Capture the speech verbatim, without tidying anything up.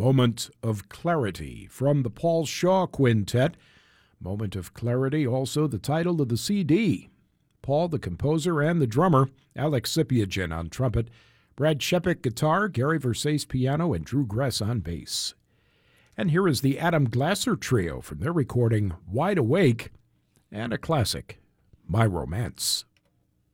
Moment of Clarity from the Paul Shaw Quintet. Moment of Clarity, also the title of the C D. Paul, the composer, and the drummer, Alex Sipiagin on trumpet, Brad Shepik guitar, Gary Versace piano, and Drew Gress on bass. And here is the Adam Glasser Trio from their recording Wide Awake, and a classic, My Romance.